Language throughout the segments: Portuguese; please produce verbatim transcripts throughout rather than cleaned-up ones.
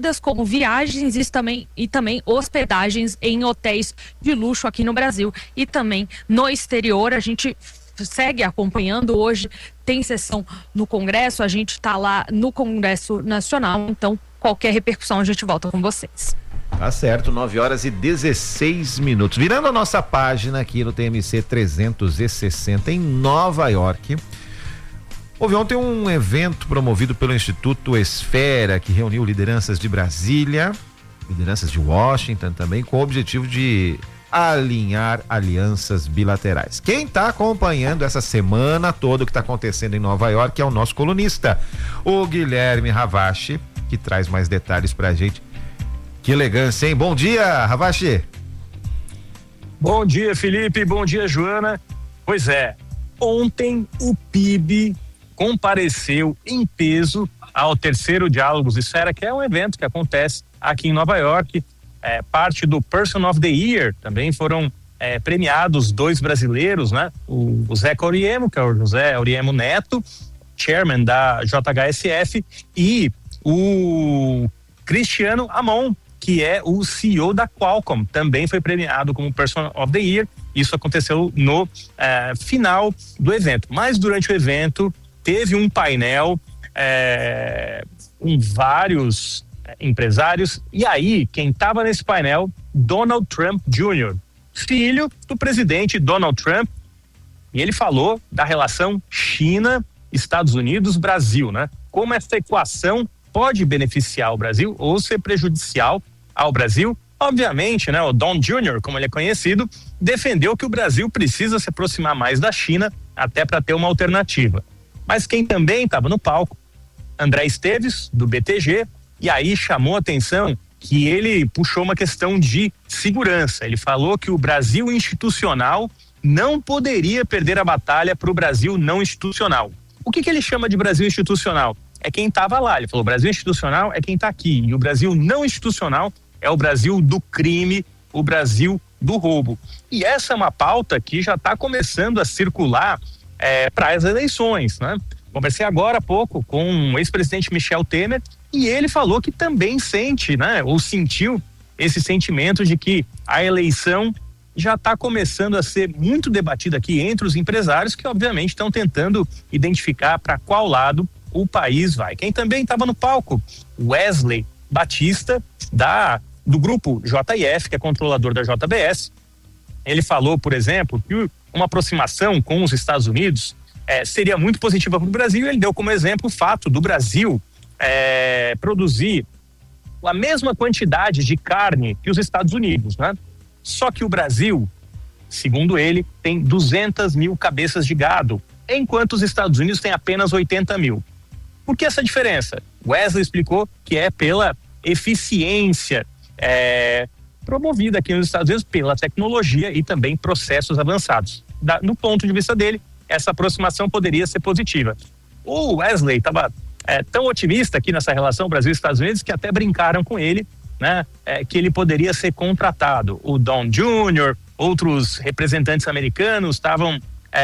garantidas, como viagens e também, e também hospedagens em hotéis de luxo aqui no Brasil e também no exterior. A gente segue acompanhando. Hoje tem sessão no Congresso, a gente está lá no Congresso Nacional, então qualquer repercussão a gente volta com vocês. Tá certo, nove horas e dezesseis minutos. Virando a nossa página aqui no T M C trezentos e sessenta em Nova York, houve ontem um evento promovido pelo Instituto Esfera, que reuniu lideranças de Brasília, lideranças de Washington também, com o objetivo de alinhar alianças bilaterais. Quem está acompanhando essa semana toda o que está acontecendo em Nova York é o nosso colunista, o Guilherme Ravache, que traz mais detalhes pra gente. Que elegância, hein? Bom dia, Ravache. Bom dia, Felipe. Bom dia, Joana. Pois é, ontem o P I B compareceu em peso ao terceiro Diálogos Esfera, que é um evento que acontece aqui em Nova York. É, parte do Person of the Year, também foram é, premiados dois brasileiros, né? O, o Zeca Auriemo, que é o José Auriemo Neto, chairman da J H S F, e o Cristiano Amon, que é o C E O da Qualcomm, também foi premiado como Person of the Year. Isso aconteceu no é, final do evento. Mas durante o evento teve um painel é, com vários empresários, e aí quem estava nesse painel, Donald Trump Júnior, filho do presidente Donald Trump, e ele falou da relação China, Estados Unidos, Brasil, né? Como essa equação pode beneficiar o Brasil ou ser prejudicial ao Brasil. Obviamente, né, o Don Júnior, como ele é conhecido, defendeu que o Brasil precisa se aproximar mais da China até para ter uma alternativa. Mas quem também estava no palco, André Esteves, do B T G, e aí chamou a atenção que ele puxou uma questão de segurança. Ele falou que o Brasil institucional não poderia perder a batalha para o Brasil não institucional. O que que ele chama de Brasil institucional? É quem estava lá. Ele falou: o Brasil institucional é quem está aqui, e o Brasil não institucional é o Brasil do crime, o Brasil do roubo. E essa é uma pauta que já está começando a circular é, para as eleições, né? Conversei agora há pouco com o ex-presidente Michel Temer, e ele falou que também sente, né, ou sentiu esse sentimento de que a eleição já está começando a ser muito debatida aqui entre os empresários, que obviamente estão tentando identificar para qual lado o país vai. Quem também estava no palco, Wesley Batista, da, do grupo J I F, que é controlador da J B S. Ele falou, por exemplo, que uma aproximação com os Estados Unidos é, seria muito positiva para o Brasil. Ele deu como exemplo o fato do Brasil é, produzir a mesma quantidade de carne que os Estados Unidos, né? Só que o Brasil, segundo ele, tem duzentas mil cabeças de gado, enquanto os Estados Unidos têm apenas oitenta mil. Por que essa diferença? Wesley explicou que é pela eficiência é, promovida aqui nos Estados Unidos pela tecnologia e também processos avançados. Da, no ponto de vista dele, essa aproximação poderia ser positiva. O Wesley estava é, tão otimista aqui nessa relação Brasil e Estados Unidos que até brincaram com ele, né, é, que ele poderia ser contratado. O Don Júnior, outros representantes americanos estavam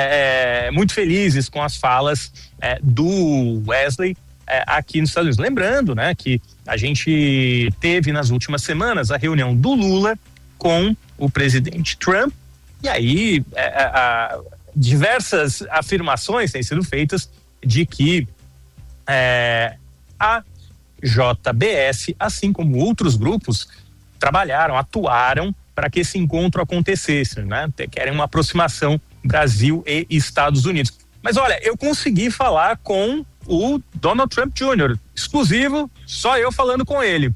é, muito felizes com as falas é, do Wesley é, aqui nos Estados Unidos. Lembrando, né, que a gente teve nas últimas semanas a reunião do Lula com o presidente Trump, e aí é, a, diversas afirmações têm sido feitas de que é, a J B S, assim como outros grupos, trabalharam, atuaram para que esse encontro acontecesse, né? Querem uma aproximação Brasil e Estados Unidos. Mas olha, eu consegui falar com o Donald Trump Júnior, exclusivo, só eu falando com ele.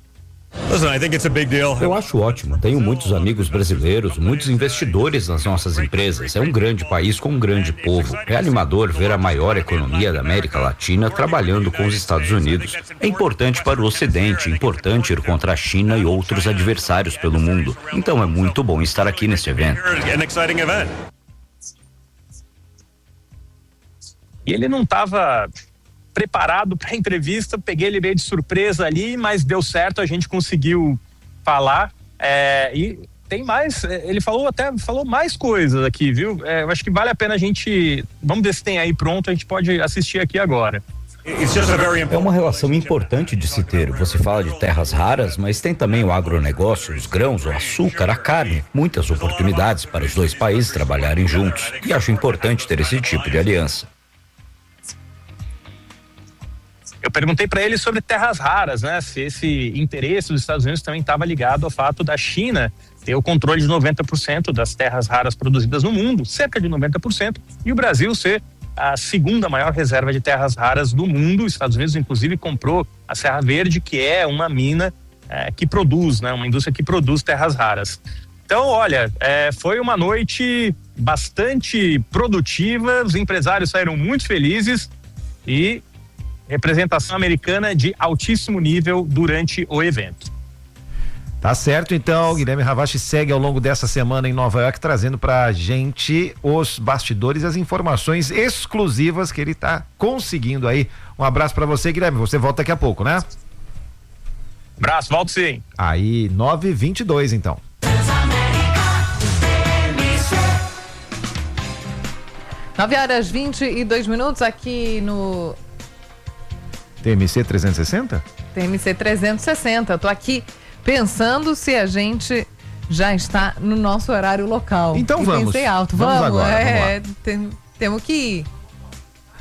Eu acho ótimo. Tenho muitos amigos brasileiros, muitos investidores nas nossas empresas. É um grande país com um grande povo. É animador ver a maior economia da América Latina trabalhando com os Estados Unidos. É importante para o Ocidente, importante ir contra a China e outros adversários pelo mundo. Então é muito bom estar aqui neste evento. E ele não estava preparado para a entrevista, peguei ele meio de surpresa ali, mas deu certo, a gente conseguiu falar, é, e tem mais, ele falou até, falou mais coisas aqui, viu? É, eu acho que vale a pena a gente, vamos ver se tem aí pronto, a gente pode assistir aqui agora. É uma relação importante de se ter. Você fala de terras raras, mas tem também o agronegócio, os grãos, o açúcar, a carne. Muitas oportunidades para os dois países trabalharem juntos. E acho importante ter esse tipo de aliança. Eu perguntei para ele sobre terras raras, né? Se esse interesse dos Estados Unidos também estava ligado ao fato da China ter o controle de noventa por cento das terras raras produzidas no mundo, cerca de noventa por cento, e o Brasil ser a segunda maior reserva de terras raras do mundo. Os Estados Unidos, inclusive, comprou a Serra Verde, que é uma mina é, que produz, né? Uma indústria que produz terras raras. Então, olha, é, foi uma noite bastante produtiva, os empresários saíram muito felizes e representação americana de altíssimo nível durante o evento. Tá certo, então, Guilherme Ravache segue ao longo dessa semana em Nova York trazendo pra gente os bastidores e as informações exclusivas que ele tá conseguindo aí. Um abraço pra você, Guilherme, você volta daqui a pouco, né? Abraço, volto sim. Aí, nove e vinte e dois, então. nove horas vinte e dois minutos aqui no T M C trezentos e sessenta? T M C trezentos e sessenta. Eu tô aqui pensando se a gente já está no nosso horário local. Então e vamos. Pensei alto. Vamos, vamos agora. É, vamos tem, temos que ir.